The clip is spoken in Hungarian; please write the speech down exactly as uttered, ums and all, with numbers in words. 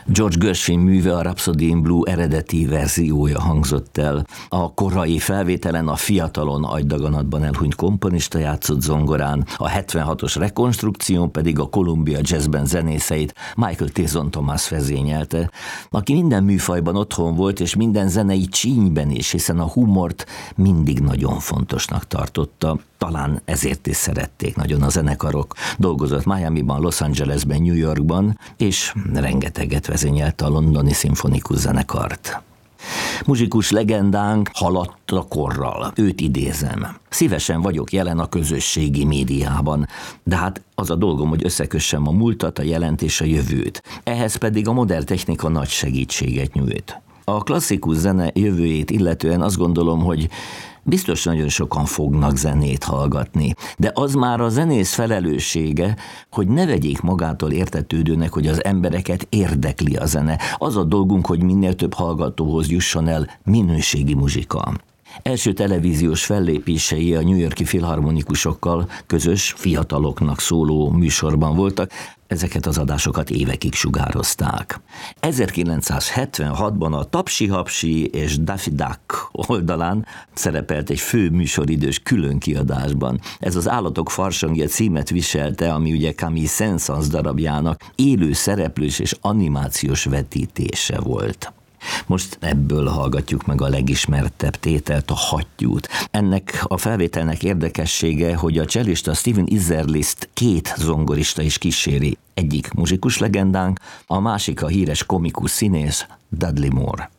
George Gershwin műve, a Rhapsody in Blue eredeti verziója hangzott el. A korai felvételen a fiatalon agydaganatban elhunyt komponista játszott zongorán, a hetvenhatos rekonstrukción pedig a Columbia Jazz Band zenészeit Michael Tyson Thomas vezényelte, aki minden műfajban otthon volt, és minden zenei csínyben is, hiszen a humort mindig nagyon fontosnak tartotta. Talán ezért is szerették nagyon a zenekarok. Dolgozott Miamiban, Los Angelesben, New Yorkban, és rengeteget vezényelte a londoni szimfonikus zenekart. Muzsikus legendánk haladt a korral, őt idézem. Szívesen vagyok jelen a közösségi médiában, de hát az a dolgom, hogy összekössem a múltat, a jelent és a jövőt. Ehhez pedig a modern technika nagy segítséget nyújt. A klasszikus zene jövőjét illetően azt gondolom, hogy biztos nagyon sokan fognak zenét hallgatni, de az már a zenész felelőssége, hogy ne vegyék magától értetődőnek, hogy az embereket érdekli a zene. Az a dolgunk, hogy minél több hallgatóhoz jusson el minőségi muzsika. Első televíziós fellépései a New York-i filharmonikusokkal közös, fiataloknak szóló műsorban voltak, ezeket az adásokat évekig sugározták. ezerkilencszázhetvenhatban a Tapsi Hapsi és Daffy Duck oldalán szerepelt egy fő műsoridős külön kiadásban. Ez az Állatok farsangja címet viselte, ami ugye Camille Saint-Saëns darabjának élő szereplős és animációs vetítése volt. Most ebből hallgatjuk meg a legismertebb tételt, a Hattyút. Ennek a felvételnek érdekessége, hogy a csellista Steven Izerlist két zongorista is kíséri. Egyik muzsikus legendánk, a másik a híres komikus színész Dudley Moore.